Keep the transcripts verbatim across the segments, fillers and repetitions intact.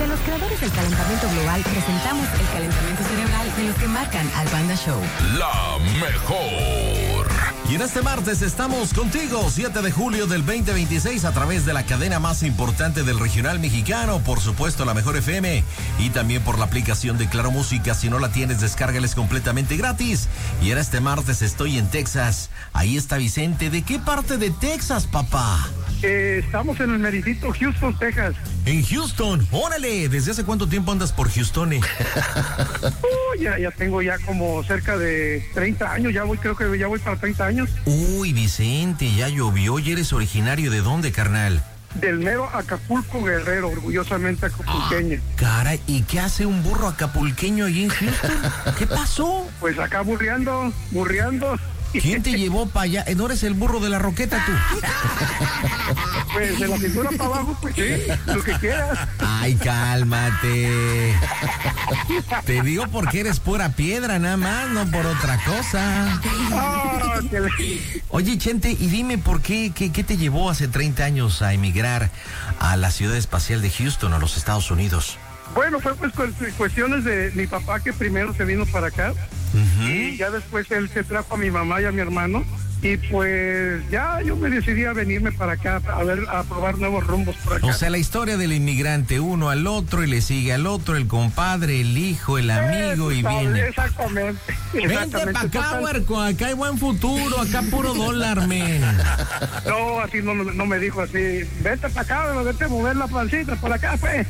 los creadores del calentamiento global, presentamos el calentamiento cerebral de los que marcan al Panda Show. La mejor. Y en este martes estamos contigo, siete de julio del veinte veintiséis, a través de la cadena más importante del regional mexicano, por supuesto la Mejor F M, y también por la aplicación de Claro Música. Si no la tienes, descárgales completamente gratis. Y en este martes estoy en Texas. Ahí está Vicente. ¿De qué parte de Texas, papá? Eh, estamos en el meritito Houston, Texas. En Houston, órale. ¿Desde hace cuánto tiempo andas por Houston? Eh? uh, ya, ya tengo ya como cerca de treinta años, ya voy, creo que ya voy para treinta años. Uy, Vicente, ya llovió. ¿Y eres originario de dónde, carnal? Del mero Acapulco, Guerrero, orgullosamente acapulqueño. Ah, caray, ¿y qué hace un burro acapulqueño allí en Houston? ¿Qué pasó? Pues acá burreando, burreando. ¿Quién te llevó para allá? ¿No eres el burro de la roqueta tú? Pues de la cintura para abajo, pues sí, lo que quieras. Ay, cálmate. Te digo porque eres pura piedra nada más, no por otra cosa. Oh, le... Oye, Chente, y dime por qué, qué, qué te llevó hace treinta años a emigrar a la ciudad espacial de Houston, a los Estados Unidos. Bueno, fue pues cuestiones de mi papá, que primero se vino para acá. Uh-huh. Y ya después él se trajo a mi mamá y a mi hermano, y pues ya yo me decidí a venirme para acá a ver, a probar nuevos rumbos por acá. O sea, la historia del inmigrante, uno al otro y le sigue al otro, el compadre, el hijo, el amigo, eh, y sabes, viene. Exactamente. Vente para acá, huerco, acá hay buen futuro, acá puro dólar, men. No, así no, no me dijo así, vete para acá, vete a mover la pancita por acá, pues.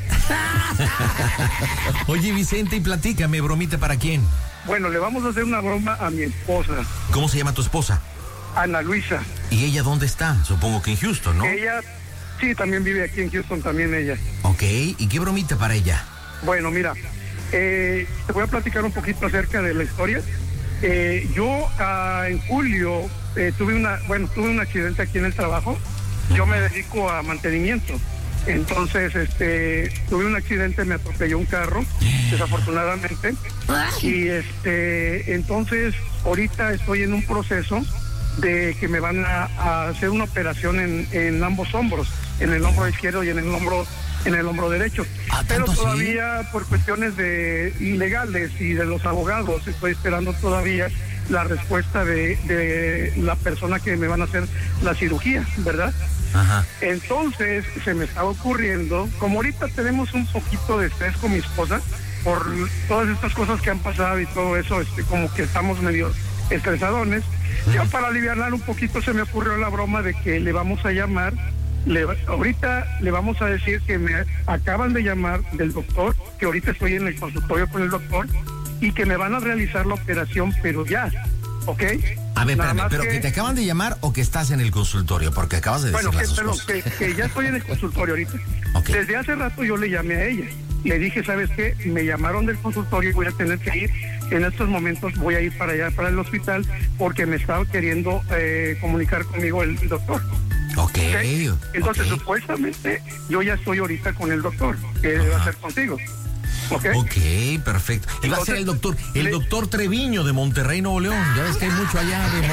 Oye, Vicente, y platícame, bromita, ¿para quién? Bueno, le vamos a hacer una broma a mi esposa. ¿Cómo se llama tu esposa? Ana Luisa. ¿Y ella dónde está? Supongo que en Houston, ¿no? Ella, sí, también vive aquí en Houston, también ella. Ok, ¿y qué bromita para ella? Bueno, mira, eh, te voy a platicar un poquito acerca de la historia. Eh, yo ah, en julio eh, tuve una, bueno, tuve un accidente aquí en el trabajo. Yo me dedico a mantenimiento. Entonces, este, tuve un accidente, me atropelló un carro, desafortunadamente. Y este, entonces, ahorita estoy en un proceso de que me van a, a hacer una operación en, en ambos hombros, en el hombro izquierdo y en el hombro, en el hombro derecho. ¿Ah, pero todavía así? Por cuestiones de legales y de los abogados, estoy esperando todavía la respuesta de, de la persona que me van a hacer la cirugía, ¿verdad? Ajá. Entonces se me estaba ocurriendo, como ahorita tenemos un poquito de estrés con mi esposa por todas estas cosas que han pasado y todo eso, este, como que estamos medio estresadones. Uh-huh. Yo, para aliviarla un poquito, se me ocurrió la broma de que le vamos a llamar, le, ahorita le vamos a decir que me acaban de llamar del doctor, que ahorita estoy en el consultorio con el doctor, y que me van a realizar la operación, pero ya, ¿ok? A ver, espérame, pero que... que te acaban de llamar o que estás en el consultorio, porque acabas de decir bueno, las que, dos pero cosas. Que, que ya estoy en el consultorio ahorita. Okay. Desde hace rato yo le llamé a ella. Le dije, ¿sabes qué? Me llamaron del consultorio y voy a tener que ir. En estos momentos voy a ir para allá, para el hospital, porque me estaba queriendo eh, comunicar conmigo el, el doctor. Okay. ¿Okay? Entonces, okay. supuestamente, yo ya estoy ahorita con el doctor, que uh-huh. va a ser contigo. Okay. ok, perfecto. Y Entonces, va a ser el doctor, el le... doctor Treviño de Monterrey, Nuevo León. Ya ves que hay mucho allá de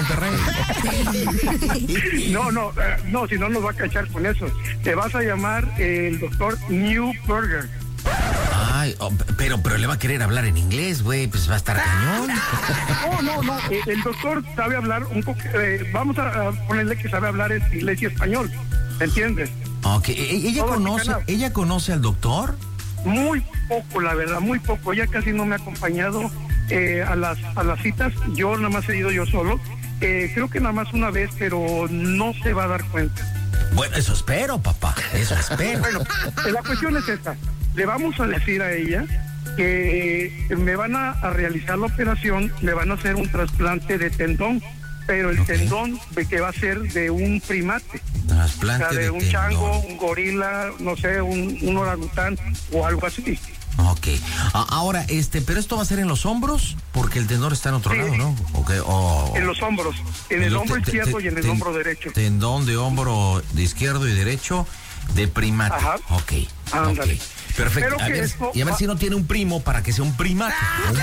Monterrey. No, no, no, si no nos va a cachar con eso. Te vas a llamar el doctor Newberger. Ay, oh, pero, pero le va a querer hablar en inglés, güey, pues va a estar cañón. No, no, no, el doctor sabe hablar un poco, eh, vamos a ponerle que sabe hablar en inglés y español, ¿entiendes? Ok, ¿ella Todo conoce, ella conoce al doctor? Muy poco, la verdad, muy poco. Ella casi no me ha acompañado eh, a las a las citas. Yo nada más he ido yo solo. Eh, creo que nada más una vez, pero no se va a dar cuenta. Bueno, eso espero, papá. Eso espero. Bueno, la cuestión es esta. Le vamos a decir a ella que eh, me van a, a realizar la operación, le van a hacer un trasplante de tendón, pero el okay. tendón de que va a ser de un primate. Trasplante o sea, de, de un tendón. chango, un gorila, no sé, un, un orangután o algo así. Ok. Ah, ahora, este, pero esto va a ser en los hombros, porque el tendón está en otro sí. lado, ¿no? Okay. Oh, en los hombros, en el hombro te, izquierdo te, y en el ten, hombro derecho. Tendón de hombro de izquierdo y derecho de primate. Ajá. Ok. Ándale. Okay. Perfecto. A ver, esto... Y a ver si no tiene un primo para que sea un primate. Un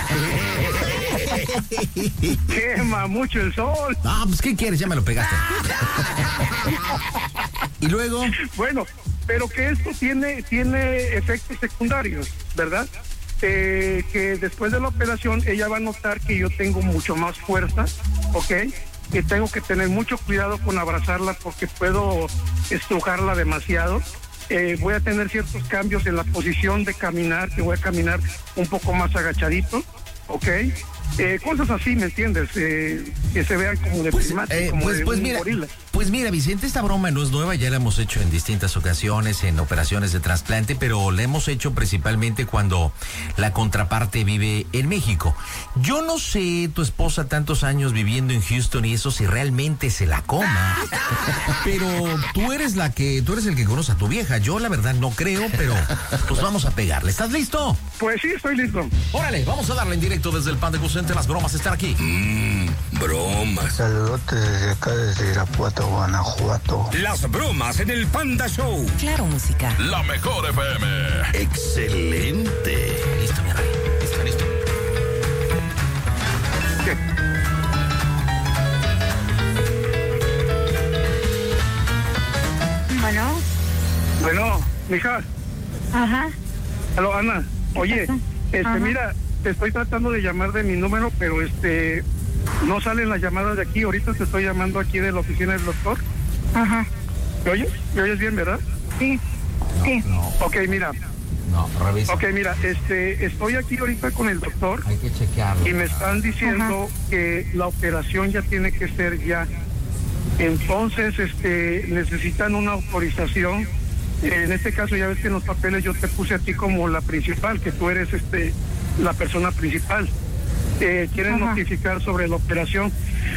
primate. Quema mucho el sol. Ah, pues ¿qué quieres? Ya me lo pegaste. Y luego. Bueno, pero que esto tiene, tiene efectos secundarios, ¿verdad? Eh, que después de la operación ella va a notar que yo tengo mucho más fuerza, ¿ok? Que tengo que tener mucho cuidado con abrazarla porque puedo estrujarla demasiado. Eh, voy a tener ciertos cambios en la posición de caminar, que voy a caminar un poco más agachadito, ¿ok? Eh, cosas así, ¿me entiendes? Eh, que se vean como de Pues, primate, eh, como pues, de pues un mira, gorila. pues mira, Vicente, esta broma no es nueva, ya la hemos hecho en distintas ocasiones, en operaciones de trasplante, pero la hemos hecho principalmente cuando la contraparte vive en México. Yo no sé, tu esposa tantos años viviendo en Houston y eso, si realmente se la coma, pero tú eres la que, tú eres el que conoce a tu vieja. Yo la verdad no creo, pero pues vamos a pegarle. ¿Estás listo? Pues sí, estoy listo. Órale, vamos a darle en directo desde el Panda Cusente. Las bromas están aquí. Mmm, bromas. Saludotes desde acá, desde Irapuato, Guanajuato. Las bromas en el Panda Show. Claro, música. La mejor F M. Excelente. Listo, mi rey. Listo, listo. ¿Qué? Bueno, Bueno, mija, ajá, aló, Ana, oye, este, Ajá. mira, te estoy tratando de llamar de mi número, pero este, no salen las llamadas de aquí. Ahorita te estoy llamando aquí de la oficina del doctor. ajá, ¿Me oyes? ¿Me oyes bien, verdad? sí, sí, No, Ok, mira, no, revisa. ok, mira, este, estoy aquí ahorita con el doctor Hay que chequearlo. y me están diciendo que la operación ya tiene que ser ya. Entonces, este, necesitan una autorización. Eh, en este caso, ya ves que en los papeles yo te puse a ti como la principal, que tú eres, este, la persona principal. Eh, quieren Ajá. notificar sobre la operación.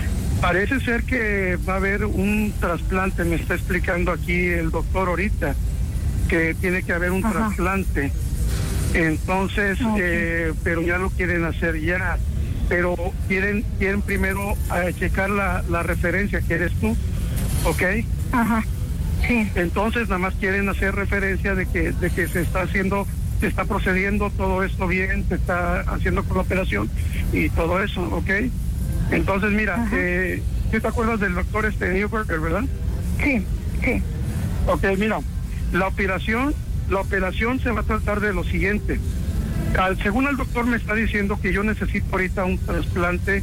Parece ser que va a haber un trasplante, me está explicando aquí el doctor ahorita, que tiene que haber un Ajá. trasplante. Entonces, Ok. eh, pero ya lo quieren hacer ya. Pero quieren quieren primero eh, checar la, la referencia que eres tú, ¿ok? ajá, sí, Entonces nada más quieren hacer referencia de que de que se está haciendo, se está procediendo todo esto bien, se está haciendo con la operación y todo eso, ¿ok? Entonces mira, Ajá. eh, ¿tú te acuerdas del doctor este Newberger, verdad? sí, sí, Ok, mira, la operación, la operación se va a tratar de lo siguiente. Al, según el doctor me está diciendo que yo necesito ahorita un trasplante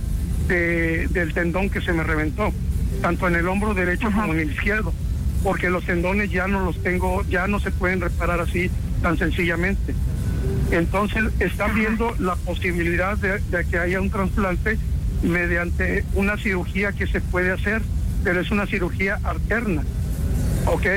de, del tendón que se me reventó, tanto en el hombro derecho Ajá. como en el izquierdo, porque los tendones ya no los tengo, ya no se pueden reparar así tan sencillamente. Entonces están Ajá. viendo la posibilidad de, de que haya un trasplante mediante una cirugía que se puede hacer, pero es una cirugía alterna, ¿ok?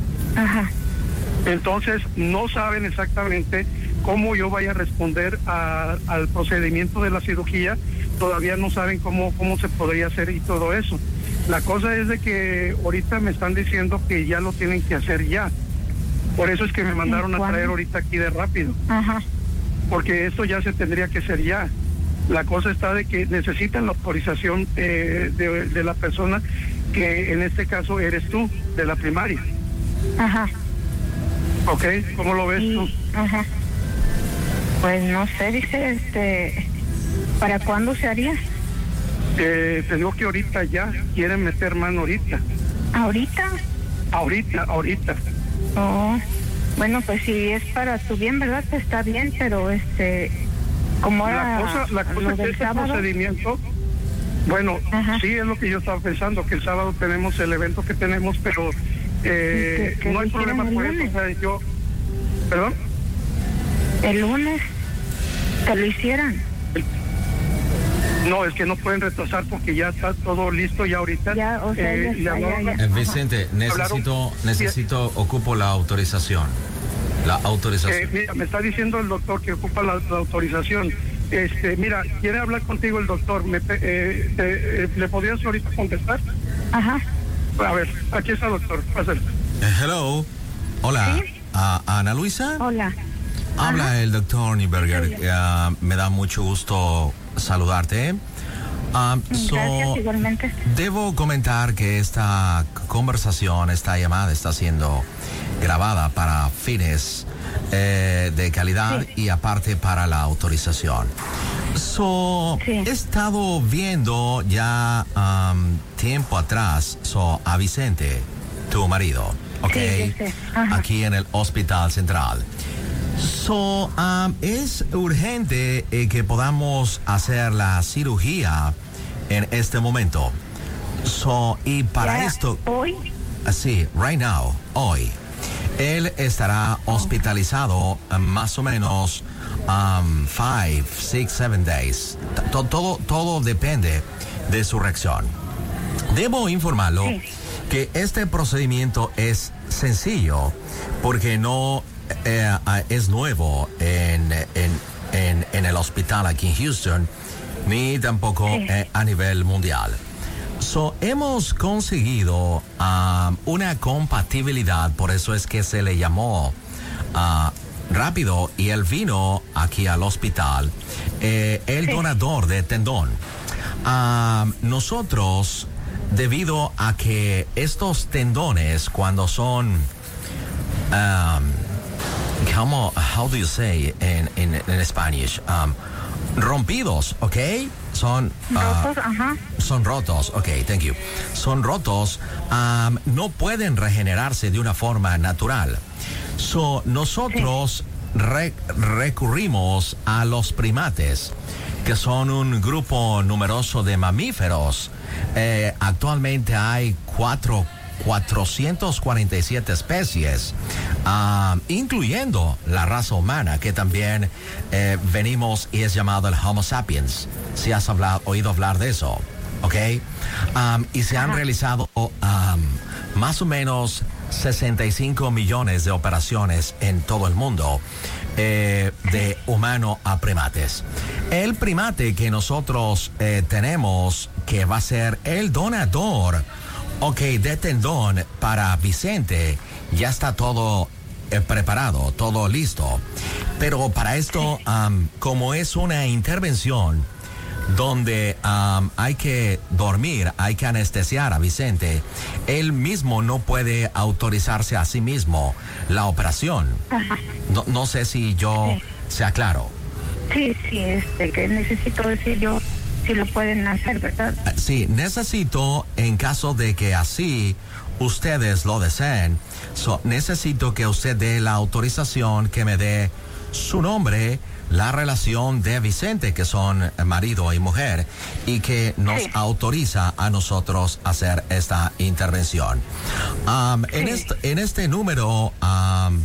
ajá, Entonces no saben exactamente cómo yo vaya a responder a, al procedimiento de la cirugía, todavía no saben cómo, cómo se podría hacer y todo eso. La cosa es de que ahorita me están diciendo que ya lo tienen que hacer ya. Por eso es que me mandaron a ¿Cuándo? traer ahorita aquí de rápido, ajá, porque esto ya se tendría que hacer ya. La cosa está de que necesitan la autorización eh, de, de la persona que en este caso eres tú, de la primaria. ajá, ¿Ok? ¿Cómo lo ves tú? y, ajá. Pues no sé, dice, este, ¿para cuándo se haría? Eh, te digo que ahorita ya quieren meter mano ahorita. ¿Ahorita? Ahorita, ahorita. Oh, bueno, pues si es para tu bien, ¿verdad? Pues está bien, pero este, como La era cosa, la cosa lo es que del este sábado, procedimiento, bueno, Ajá. sí es lo que yo estaba pensando, que el sábado tenemos el evento que tenemos, pero eh, Que- que no hay lo problema hicieran por el eso. O lunes. sea, yo, ¿perdón? el lunes, que lo hicieran. No, es que no pueden retrasar porque ya está todo listo ya ahorita. Ya, o sea, ya le está, hablaron- ya, ya. Eh, Vicente, necesito, necesito, ocupo la autorización. La autorización. Eh, mira, me está diciendo el doctor que ocupa la, la autorización. Este, mira, quiere hablar contigo el doctor. Me, pe- eh, te- eh, ¿Le podrías ahorita contestar? Ajá, A ver, aquí está, doctor. Pásale. Eh, hello. Hola. ¿Sí? Ah, Ana Luisa. hola. Habla Ajá. el doctor Nieberger. Eh, me da mucho gusto saludarte. Ah, so, Gracias, igualmente. debo comentar que esta conversación, esta llamada está siendo grabada para fines eh, de calidad Sí. y aparte para la autorización. So, Sí. he estado viendo ya um, tiempo atrás so, a Vicente, tu marido. ¿ok? Sí, sí, sí. Ajá. Aquí en el Hospital Central. So, um, es urgente eh, que podamos hacer la cirugía en este momento. So, y para Ya, esto... ¿Hoy? Sí, right now, hoy. Él estará hospitalizado um, más o menos um, five, six, seven days. T- todo, todo depende de su reacción. Debo informarlo Sí. que este procedimiento es sencillo porque no eh, es nuevo en, en, en, en el hospital aquí en Houston, ni tampoco Sí. eh, a nivel mundial. So, hemos conseguido um, una compatibilidad, por eso es que se le llamó uh, rápido, y él vino aquí al hospital, eh, el Sí. donador de tendón. Um, nosotros, debido a que estos tendones, cuando son, um, ¿cómo, how do you say in, in, in Spanish? Um, rompidos, ¿ok? Son... uh, Rotos, ajá. son rotos, ok, thank you. Son rotos, um, no pueden regenerarse de una forma natural. So, nosotros re- recurrimos a los primates, que son un grupo numeroso de mamíferos. Eh, actualmente hay cuatro, cuatrocientas cuarenta y siete especies, um, incluyendo la raza humana, que también eh, venimos y es llamado el Homo sapiens. Si has hablado, oído hablar de eso, ¿ok? Um, y se han realizado um, más o menos sesenta y cinco millones de operaciones en todo el mundo, eh, de humano a primates. El primate que nosotros eh, tenemos, que va a ser el donador, ok, de tendón para Vicente, ya está todo eh, preparado, todo listo. Pero para esto, um, como es una intervención donde um, hay que dormir, hay que anestesiar a Vicente, él mismo no puede autorizarse a sí mismo la operación. No, no sé si yo Sí. sea claro. Sí, sí, este, que necesito decir yo si lo pueden hacer, ¿verdad? Sí, necesito, en caso de que así ustedes lo deseen, so, necesito que usted dé la autorización, que me dé su nombre, la relación de Vicente, que son marido y mujer, y que nos Sí. autoriza a nosotros hacer esta intervención. Um, en, Sí. este, en este número um,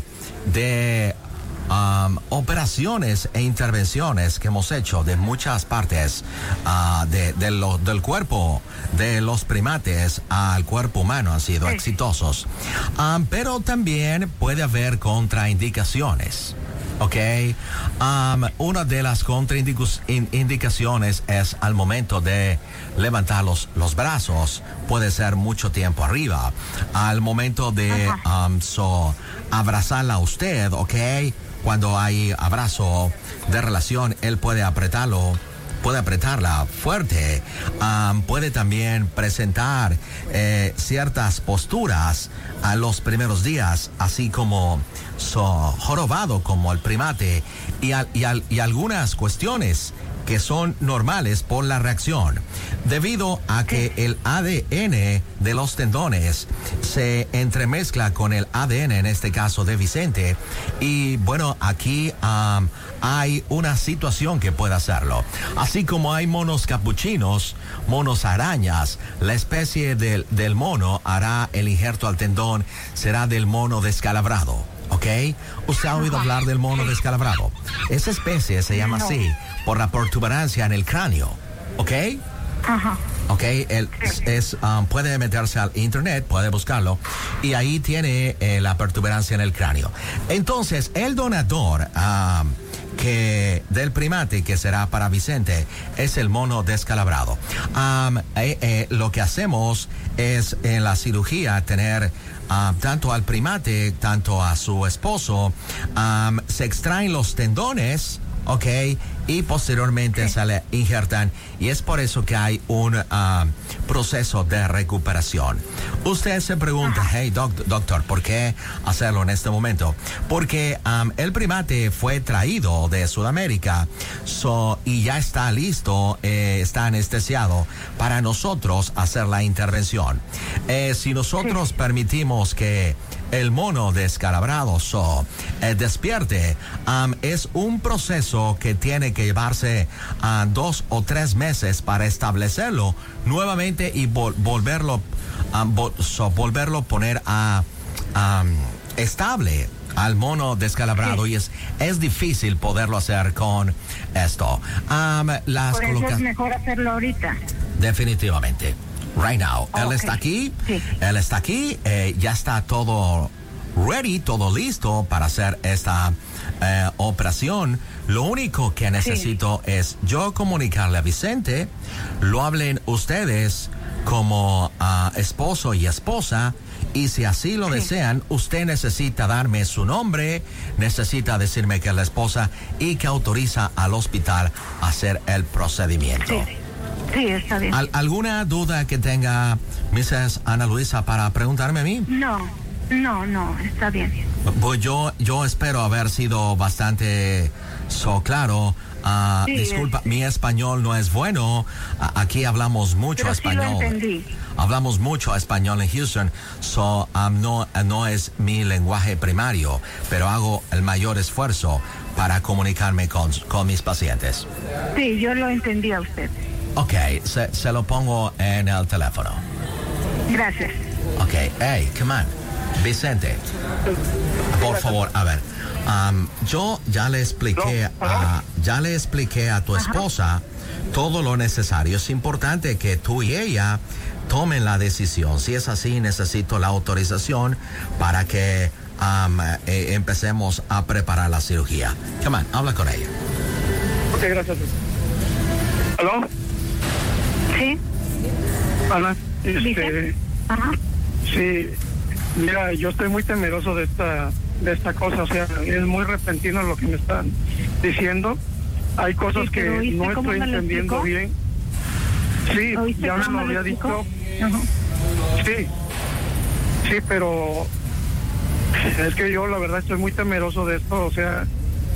de um, operaciones e intervenciones que hemos hecho de muchas partes uh, de, de lo, del cuerpo de los primates al cuerpo humano han sido Sí. exitosos, um, pero también puede haber contraindicaciones. Ok, um, una de las contraindicaciones es al momento de levantar los, los brazos, puede ser mucho tiempo arriba. Al momento de um, so, abrazarla a usted, ok, cuando hay abrazo de relación, él puede apretarlo, puede apretarla fuerte. Um, puede también presentar eh, ciertas posturas a los primeros días, así como so, jorobado como el primate, y, al, y, al, y algunas cuestiones que son normales por la reacción, debido a que el A D N de los tendones se entremezcla con el A D N, en este caso de Vicente, y bueno, aquí um, hay una situación que puede hacerlo. Así como hay monos capuchinos, monos arañas, la especie del, del mono hará el injerto al tendón, será del mono descalabrado. ¿Ok? ¿Usted ha oído hablar del mono descalabrado? Esa especie se llama No. así por la protuberancia en el cráneo. ¿Ok? Ajá. Ok, él es, um, puede meterse al internet, puede buscarlo, y ahí tiene eh, la protuberancia en el cráneo. Entonces, el donador um, que del primate que será para Vicente es el mono descalabrado. Um, eh, eh, lo que hacemos es en la cirugía tener uh, tanto al primate, tanto a su esposo, um, se extraen los tendones, ok, y posteriormente se le injertan, y es por eso que hay un uh, proceso de recuperación. Usted se pregunta, hey doc, doctor, ¿por qué hacerlo en este momento? Porque um, el primate fue traído de Sudamérica, so, y ya está listo, eh, está anestesiado para nosotros hacer la intervención. Eh, si nosotros permitimos que el mono descalabrado. So, eh, despierte. Um, es un proceso que tiene que llevarse a uh, dos o tres meses para establecerlo nuevamente y vol- volverlo, um, vol- so, volverlo poner a um, estable al mono descalabrado, sí. y es, es difícil poderlo hacer con esto. Um, las Por eso coloca- es mejor hacerlo ahorita. Definitivamente. Right now. Oh, él okay. está aquí. Sí. Él está aquí. Eh, ya está todo ready, todo listo para hacer esta eh, operación. Lo único que necesito sí. es yo comunicarle a Vicente, lo hablen ustedes como uh, esposo y esposa, y si así lo sí. desean, usted necesita darme su nombre, necesita decirme que es la esposa y que autoriza al hospital a hacer el procedimiento. Sí, sí, está bien. ¿Al- ¿Alguna duda que tenga missus Ana Luisa para preguntarme a mí? No, no, no, está bien. Pues yo, yo espero haber sido bastante so claro. Uh, sí, disculpa, es, mi español no es bueno. Uh, aquí hablamos mucho pero español. Sí lo entendí. Hablamos mucho español en Houston, so um, no, no es mi lenguaje primario, pero hago el mayor esfuerzo para comunicarme con, con mis pacientes. Sí, yo lo entendí a usted. Ok, se, se lo pongo en el teléfono. Gracias. Ok, hey, come on. Vicente, por favor, a ver. Um, yo ya le expliqué a, ya le expliqué a tu esposa todo lo necesario. Es importante que tú y ella tomen la decisión. Si es así, necesito la autorización para que um, eh, empecemos a preparar la cirugía. Come on, habla con ella. Ok, gracias. ¿Aló? Sí. Ana, ¿Dice? este, Ajá. sí, mira, yo estoy muy temeroso de esta de esta cosa, o sea, es muy repentino lo que me están diciendo. Hay cosas Sí, que no estoy entendiendo bien. Sí, ya me lo había dicho. Sí, sí, pero es que yo la verdad estoy muy temeroso de esto, o sea,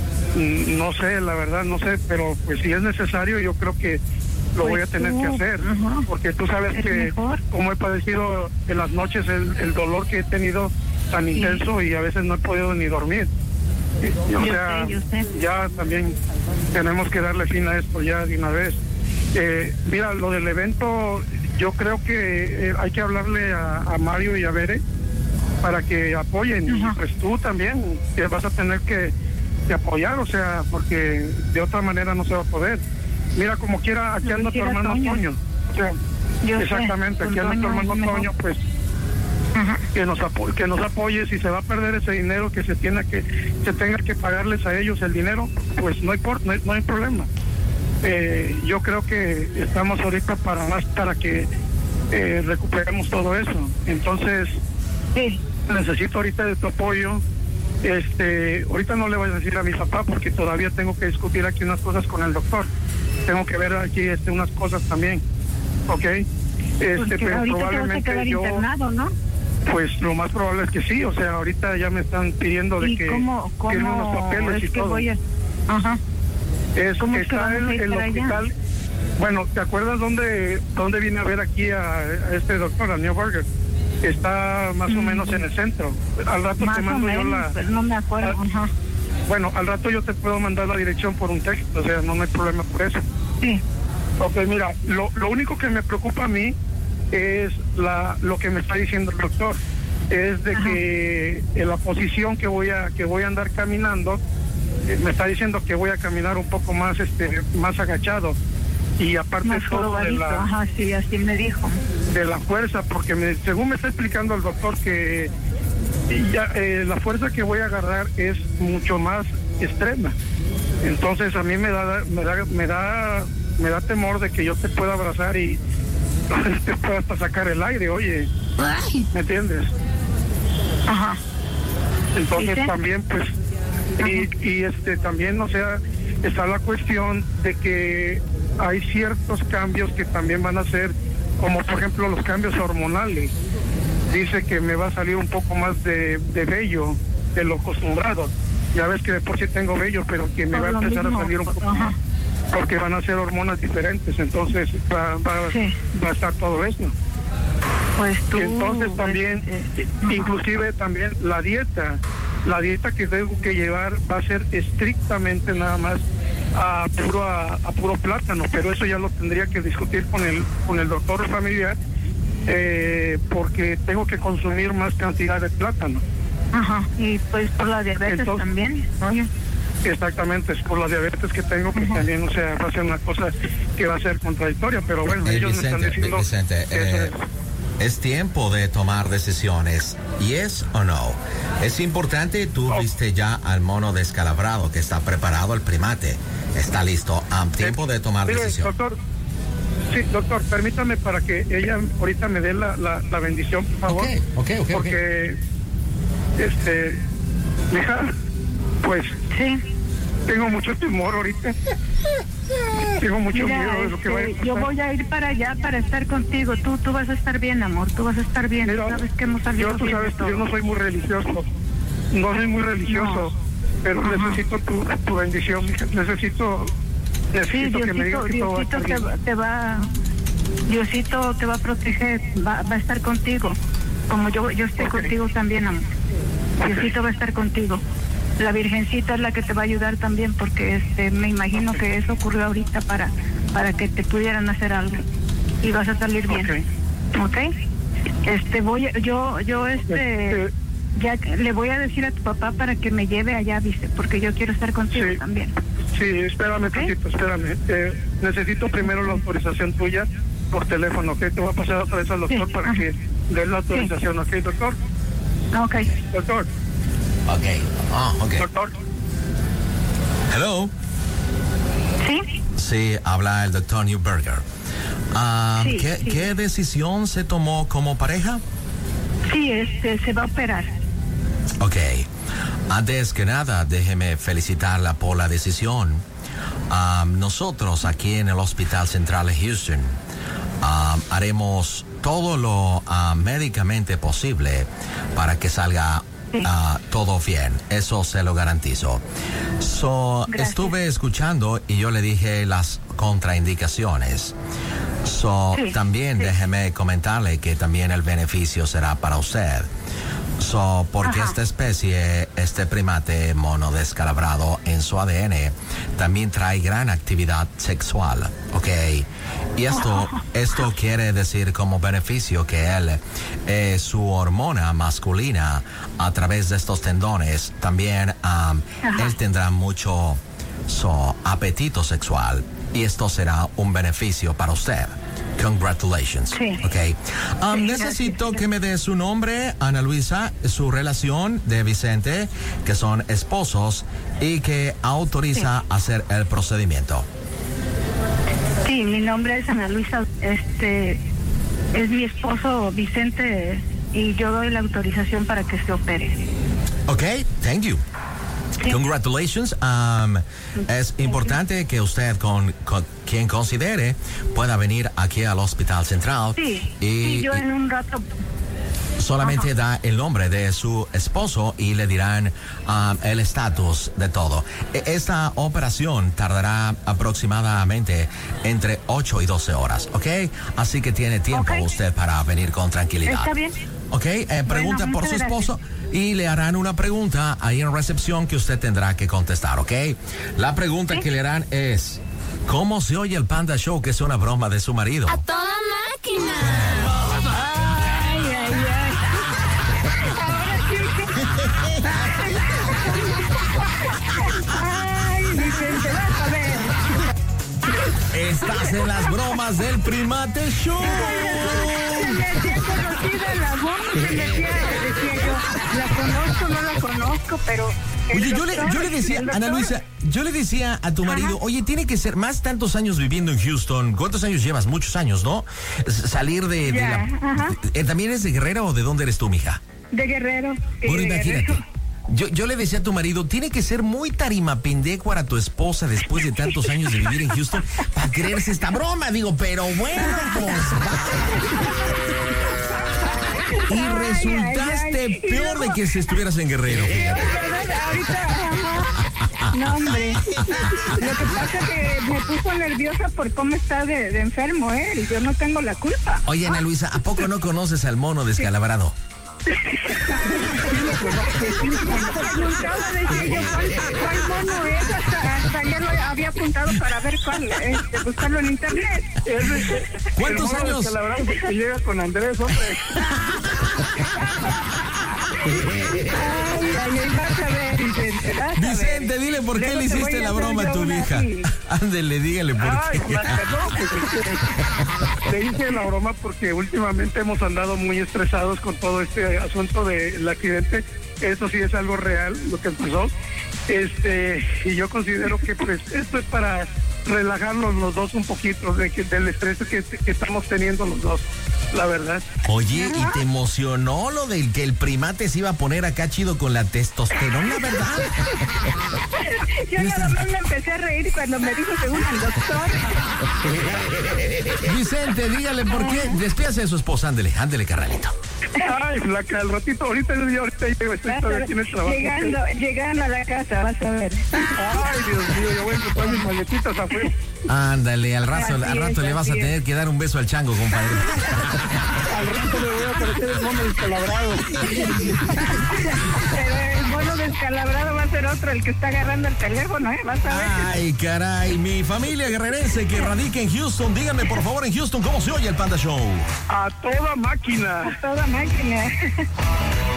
no sé, la verdad no sé, pero pues si es necesario yo creo que lo pues voy a tener tú, que hacer, ajá. porque tú sabes ¿Es que mejor? como he padecido en las noches el, el dolor que he tenido tan sí. intenso y a veces no he podido ni dormir. Y, o yo sea, sé, yo sé. ya también tenemos que darle fin a esto ya de una vez. Eh, mira, lo del evento, yo creo que eh, hay que hablarle a, a Mario y a Bere para que apoyen. Ajá. Y pues tú también que vas a tener que, que apoyar, o sea, porque de otra manera no se va a poder. Mira, como quiera, aquí anda tu hermano Toño. Toño. O sea, yo exactamente, sé, aquí anda tu hermano Toño, pues Ajá. que nos apo- que nos apoye. Si se va a perder ese dinero que se tiene que se tenga que pagarles a ellos el dinero, pues no importa, no hay, no hay problema. Eh, yo creo que estamos ahorita para más para que eh, recuperemos todo eso. Entonces Sí. necesito ahorita de tu apoyo. Este, ahorita no le voy a decir a mi papá porque todavía tengo que discutir aquí unas cosas con el doctor. Tengo que ver aquí este unas cosas también, ¿ok? Este, Porque pero ahorita probablemente te vas a quedar yo, internado, ¿no? pues lo más probable es que sí. O sea, ahorita ya me están pidiendo de ¿Y que cómo, firme unos cómo papeles es y que todo. voy a... Ajá. Es ¿Cómo que es que está vamos el, a ir el para allá? hospital. Bueno, ¿te acuerdas dónde dónde vine a ver aquí a, a este doctor, a Neil Burger? Está más o Mm. menos en el centro. Al rato Más te o mando yo menos, la... pero no me acuerdo. Ah, Ajá. Bueno, al rato yo te puedo mandar la dirección por un texto, o sea, no, no hay problema por eso. Sí. Ok, mira, lo, lo único que me preocupa a mí es la lo que me está diciendo el doctor. Es de Ajá. que en la posición que voy a que voy a andar caminando, eh, me está diciendo que voy a caminar un poco más este más agachado. Y aparte Más todo de jorobadito. la, Ajá, sí, así me dijo. de la fuerza, porque me, según me está explicando el doctor que ya, eh, la fuerza que voy a agarrar es mucho más extrema. Entonces a mí me da me da me da me da temor de que yo te pueda abrazar y te pueda hasta sacar el aire, oye, Ay. ¿me entiendes? Ajá. Entonces ¿Dice? también pues y, y este también, o sea, está la cuestión de que hay ciertos cambios que también van a ser, como por ejemplo los cambios hormonales. Dice que me va a salir un poco más de, de vello de lo acostumbrado. Ya ves que de por sí tengo vello, pero que me Por va a lo empezar mismo, a salir un poco ajá. más, porque van a ser hormonas diferentes. Entonces va, va, Sí. va a estar todo eso. Pues tú... Y entonces también, este, inclusive también la dieta, la dieta que tengo que llevar va a ser estrictamente nada más a puro, a, a puro plátano, pero eso ya lo tendría que discutir con el, con el doctor familiar, eh, porque tengo que consumir más cantidad de plátano. Ajá, y pues por la diabetes Entonces, también, oye. Exactamente, es por la diabetes que tengo, pues también, o sea, va a ser una cosa que va a ser contradictoria, pero bueno, Eh, ellos Vicente, me están diciendo Vicente, que eso eh, es tiempo de tomar decisiones, yes o no. Es importante, tú Oh. viste ya al mono descalabrado que está preparado, el primate, está listo, a tiempo de tomar Mire, decisiones. doctor, sí, doctor, permítame para que ella ahorita me dé la, la, la bendición, por favor. Ok, ok, ok, Porque, este, mija, pues Sí. tengo mucho temor ahorita. Tengo mucho Mira, miedo de lo que vaya a este, pasar. yo voy a ir para allá para estar contigo. Tú, tú vas a estar bien, amor. Tú vas a estar bien. Mira, Tú sabes que hemos salido yo, tú bien de sabes que todo. yo no soy muy religioso, no soy muy religioso, pero Ajá. necesito tu, tu bendición, mija. necesito, Sí, necesito que me digas Diosito, que todo va a Diosito estar te, bien. va- te va, Diosito te va a proteger, va, va a estar contigo, como yo, yo estoy Ok. contigo también, amor. Diosito va a estar contigo. La Virgencita es la que te va a ayudar también, porque este, me imagino que eso ocurrió ahorita para, para que te pudieran hacer algo y vas a salir bien, ¿ok? Este, voy, a- yo, yo, este, Este, ya le voy a decir a tu papá para que me lleve allá, dice, porque yo quiero estar contigo Sí. también. Sí, espérame ¿Ok? tantito, espérame. Eh, necesito primero la autorización tuya por teléfono, ¿ok? Te voy a pasar otra vez al doctor Sí, para ajá. que dé la autorización, ¿ok, doctor? Ok. Doctor, Ok, ah, ok. doctor. Hello. ¿Sí? Sí, habla el doctor Newberger. Ah, Sí, ¿qué, sí. ¿Qué decisión se tomó como pareja? Sí, este, se va a operar. Ok. Antes que nada, déjeme felicitarla por la decisión. Um, nosotros aquí en el Hospital Central de Houston um, haremos todo lo uh, médicamente posible para que salga Sí. uh, todo bien. Eso se lo garantizo. So, Gracias. estuve escuchando y yo le dije las contraindicaciones. So, Sí, también sí. déjeme comentarle que también el beneficio será para usted. So, porque Ajá. esta especie, este primate mono descalabrado en su A D N, también trae gran actividad sexual, ¿ok? Y esto, esto quiere decir como beneficio que él, eh, su hormona masculina, a través de estos tendones, también um, él tendrá mucho so, apetito sexual. Y esto será un beneficio para usted. Congratulations. Sí. Ok. Um, Sí, necesito gracias. que me dé su nombre, Ana Luisa, su relación de Vicente, que son esposos y que autoriza hacer el procedimiento. Sí, mi nombre es Ana Luisa, este, es mi esposo Vicente y yo doy la autorización para que se opere. Ok, thank you. Sí. Congratulations. Um, es importante que usted, con, con quien considere, pueda venir aquí al Hospital Central. Sí, y, sí, yo y en un rato. solamente Ajá. da el nombre de su esposo y le dirán um, el estatus de todo. E- Esta operación tardará aproximadamente entre ocho y doce horas, ¿ok? Así que tiene tiempo Ok. usted para venir con tranquilidad. ¿Está bien? Ok, eh, pregunta Bueno, por su muchas esposo y le harán una pregunta ahí en recepción que usted tendrá que contestar, ¿ok? La pregunta Sí. que le harán es, ¿cómo se oye el Panda Show, que es una broma de su marido? ¡A toda máquina! Ay, ay, ay. Ay, Vicente, vas a ver. Estás en las bromas del Primate Show. Se me hacía conocida la voz, se me hacía, decía yo, la conozco, no la conozco, pero... el Oye, yo le, doctor- yo le decía, el doctor- Ana Luisa, yo le decía a tu marido, Ajá. oye, tiene que ser más tantos años viviendo en Houston. ¿Cuántos años llevas? Muchos años, ¿no? S- Salir de, de Ya, la... ajá. Eh, ¿También eres de Guerrero o de dónde eres tú, mija? De Guerrero. sí, Bueno, de imagínate. Guerrero. Yo, yo le decía a tu marido, tiene que ser muy tarimapindecuara tu esposa después de tantos años de vivir en Houston para creerse esta broma. Digo, pero bueno, pues va. Y resultaste ay, ay. peor de que si estuvieras en Guerrero, fíjate. ¿Verdad? Ahorita, ajá. No, hombre. Lo que pasa es que me puso nerviosa por cómo está de, de enfermo él. Yo no tengo la culpa. Oye, Ana Luisa, ¿a poco no conoces al mono descalabrado? ¿Cuál mono es? Hasta, hasta ya lo había apuntado para ver cuál, este, buscarlo en internet. ¿Cuántos años? Que llega con Andrés, hombre. Ay, ay, vas a ver, Vicente, vas a ver. Vicente, dile por qué Luego le te voy hiciste a la hacer broma a yo tu una vieja. así. Ándele, dígale por Ay, qué. no, pues, este, le hice la broma porque últimamente hemos andado muy estresados con todo este asunto del accidente. Eso sí es algo real, lo que pasó. Este, y yo considero que pues esto es para relajarnos los dos un poquito de que, del estrés que, que estamos teniendo los dos, la verdad. Oye, ¿y te emocionó lo del que el primate se iba a poner acá chido con la testosterona, verdad? Yo nada más me empecé a reír cuando me dijo según el doctor. Vicente, dígale por qué. Despídase de su esposa, ándele, ándele, carnalito. Ay, flaca, al ratito, ahorita yo ahorita llego, estoy Vas a todavía ver, aquí en el trabajo. llegando, llegando a la casa, vas a ver. Ay, Dios mío, yo voy a encontrar mis maletitas afuera. Ándale, al rato, Así al rato es, le vas a así es. tener que dar un beso al chango, compadre. Al rato le voy a aparecer el mono descalabrado. Pero el mono descalabrado va a ser otro, el que está agarrando el teléfono, ¿eh? Vas a ver. Ay, caray, mi familia guerrerense que radica en Houston, díganme por favor en Houston cómo se oye el Panda Show. A toda máquina. Toda máquina.